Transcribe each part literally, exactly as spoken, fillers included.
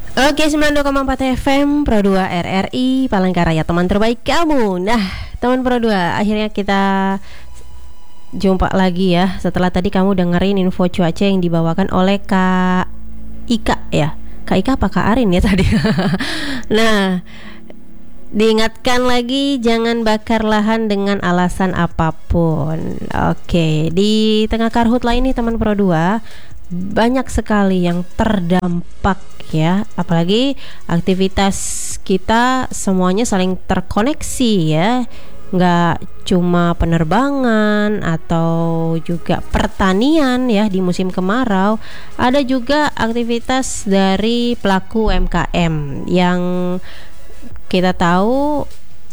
Oke, sembilan puluh dua koma empat F M Pro dua R R I Palangkaraya, teman terbaik kamu. Nah, teman Pro dua, akhirnya kita jumpa lagi ya. Setelah tadi kamu dengerin info cuaca yang dibawakan oleh Kak Ika ya. Kak Ika apa Kak Arin ya tadi? Nah, diingatkan lagi jangan bakar lahan dengan alasan apapun. Oke, di tengah karhutla ini teman Pro dua, banyak sekali yang terdampak ya, apalagi aktivitas kita semuanya saling terkoneksi ya, nggak cuma penerbangan atau juga pertanian ya di musim kemarau, ada juga aktivitas dari pelaku U M K M yang kita tahu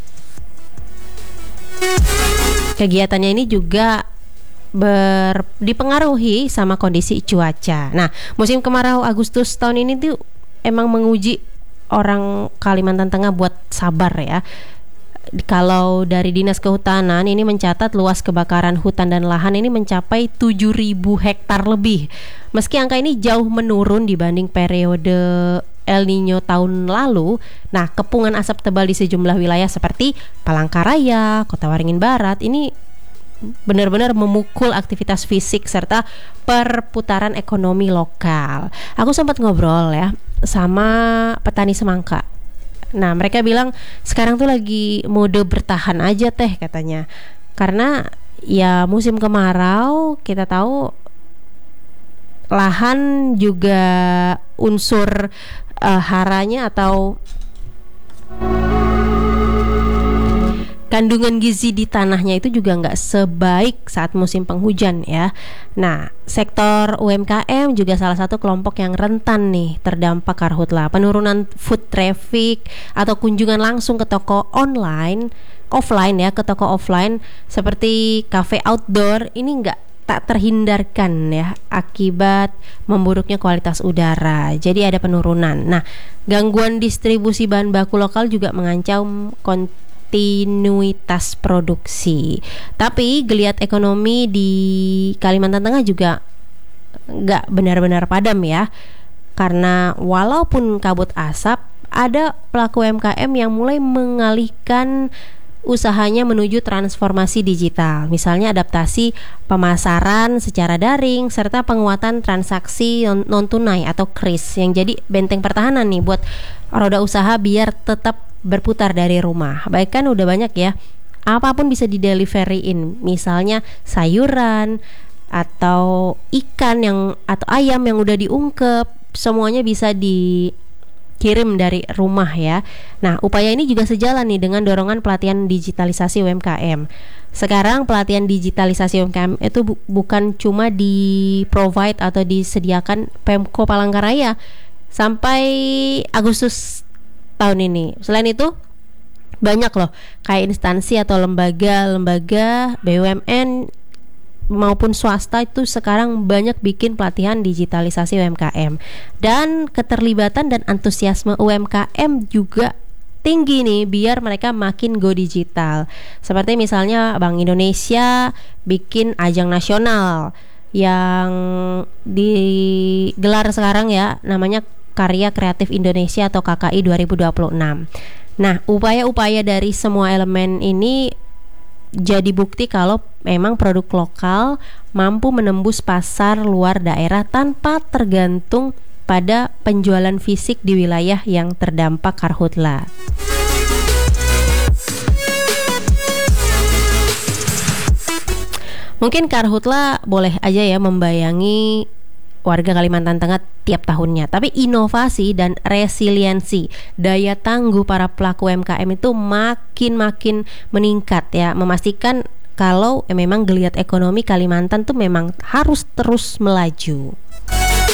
kegiatannya ini juga ber dipengaruhi sama kondisi cuaca. Nah, musim kemarau Agustus tahun ini tuh emang menguji orang Kalimantan Tengah buat sabar ya. Kalau dari Dinas Kehutanan ini mencatat luas kebakaran hutan dan lahan ini mencapai tujuh ribu hektar lebih. Meski angka ini jauh menurun dibanding periode El Nino tahun lalu, nah kepungan asap tebal di sejumlah wilayah seperti Palangkaraya, Kota Waringin Barat ini benar-benar memukul aktivitas fisik serta perputaran ekonomi lokal. Aku sempat ngobrol ya sama petani semangka. Nah, mereka bilang sekarang tuh lagi mode bertahan aja teh katanya. Karena ya musim kemarau kita tahu lahan juga unsur uh, haranya atau kandungan gizi di tanahnya itu juga nggak sebaik saat musim penghujan ya. Nah, sektor U M K M juga salah satu kelompok yang rentan nih terdampak karhutla. Penurunan food traffic atau kunjungan langsung ke toko online, offline ya, ke toko offline seperti kafe outdoor ini nggak tak terhindarkan ya akibat memburuknya kualitas udara. Jadi ada penurunan. Nah, gangguan distribusi bahan baku lokal juga mengancam kon kontinuitas produksi. Tapi geliat ekonomi di Kalimantan Tengah juga nggak benar-benar padam ya, karena walaupun kabut asap, ada pelaku U M K M yang mulai mengalihkan usahanya menuju transformasi digital. Misalnya adaptasi pemasaran secara daring serta penguatan transaksi non-tunai atau kris yang jadi benteng pertahanan nih buat roda usaha biar tetap berputar dari rumah. Baik kan udah banyak ya, apapun bisa di-deliveryin, misalnya sayuran atau ikan yang atau ayam yang udah diungkep, semuanya bisa dikirim dari rumah ya. Nah, upaya ini juga sejalan nih dengan dorongan pelatihan digitalisasi U M K M. Sekarang pelatihan digitalisasi U M K M itu bu- bukan cuma di-provide atau disediakan Pemko Palangkaraya sampai Agustus tahun ini. Selain itu banyak loh kayak instansi atau lembaga-lembaga B U M N maupun swasta itu sekarang banyak bikin pelatihan digitalisasi U M K M, dan keterlibatan dan antusiasme U M K M juga tinggi nih biar mereka makin go digital. Seperti misalnya Bank Indonesia bikin ajang nasional yang digelar sekarang ya, namanya Karya Kreatif Indonesia atau K K I dua ribu dua puluh enam. Nah, upaya-upaya dari semua elemen ini jadi bukti kalau memang produk lokal mampu menembus pasar luar daerah tanpa tergantung pada penjualan fisik di wilayah yang terdampak karhutla. Mungkin karhutla boleh aja ya membayangi warga Kalimantan Tengah tiap tahunnya, tapi inovasi dan resiliensi daya tangguh para pelaku U M K M itu makin-makin meningkat ya, memastikan kalau eh, memang geliat ekonomi Kalimantan tuh memang harus terus melaju.